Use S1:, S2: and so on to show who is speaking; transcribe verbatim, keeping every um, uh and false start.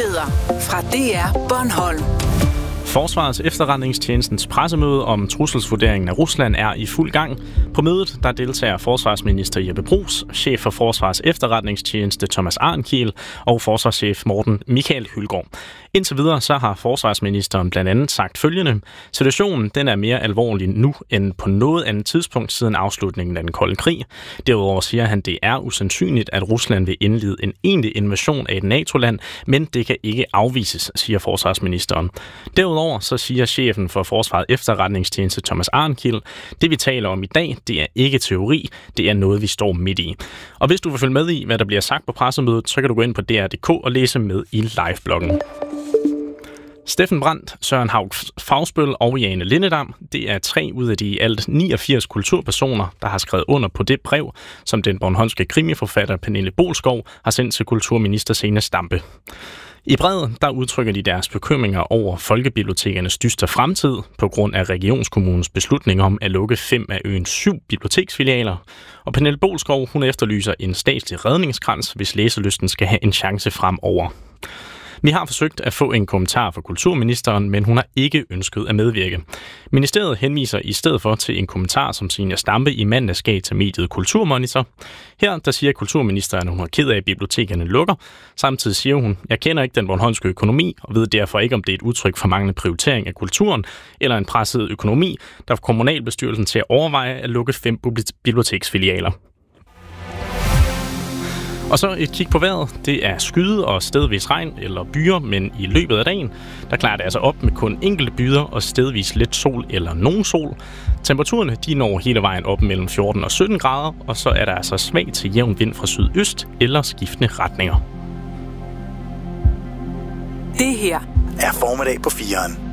S1: Nyheder fra D R Bornholm.
S2: Forsvarets efterretningstjenestens pressemøde om trusselsvurderingen af Rusland er i fuld gang. På mødet der deltager forsvarsminister Jeppe Bruus, chef for Forsvarets efterretningstjeneste Thomas Arnkiel og forsvarschef Morten Michael Hylgaard. Indtil videre så har forsvarsministeren blandt andet sagt følgende: situationen den er mere alvorlig nu end på noget andet tidspunkt siden afslutningen af den kolde krig. Derudover siger han, at det er usandsynligt, at Rusland vil indlede en egentlig invasion af et NATO-land, men det kan ikke afvises, siger forsvarsministeren. Derudover så siger chefen for Forsvarets efterretningstjeneste Thomas Arnkiel, det vi taler om i dag, det er ikke teori, det er noget, vi står midt i. Og hvis du vil følge med i, hvad der bliver sagt på pressemødet, så kan du gå ind på D R punktum D K og læse med i live-bloggen. Steffen Brandt, Søren Haug Fagsbøl og Jane Lindedam, det er tre ud af de i alt niogfirs kulturpersoner, der har skrevet under på det brev, som den bornholmske krimiforfatter Pernille Bolskov har sendt til kulturminister Zenia Stampe. I brevet der udtrykker de deres bekymringer over folkebibliotekernes dystre fremtid på grund af regionskommunens beslutning om at lukke fem af øens syv biblioteksfilialer. Og Pernille Bolskov hun efterlyser en statslig redningskrans, hvis læselysten skal have en chance fremover. Vi har forsøgt at få en kommentar fra kulturministeren, men hun har ikke ønsket at medvirke. Ministeriet henviser i stedet for til en kommentar, som Zenia Stampe i mandags gav til mediet Kulturmonitor. Her der siger kulturministeren, at hun er ked af, at bibliotekerne lukker. Samtidig siger hun, jeg kender ikke den bornholmske økonomi, og ved derfor ikke, om det er et udtryk for manglende prioritering af kulturen, eller en presset økonomi, der får kommunalbestyrelsen til at overveje at lukke fem biblioteksfilialer. Og så et kig på vejret. Det er skyde og stedvis regn eller byer, men i løbet af dagen, der klarer det altså op med kun enkelte byer og stedvis lidt sol eller nogen sol. Temperaturerne de når hele vejen op mellem fjorten og sytten grader, og så er der altså svag til jævn vind fra sydøst eller skiftende retninger.
S1: Det her
S3: er formiddag på fireren.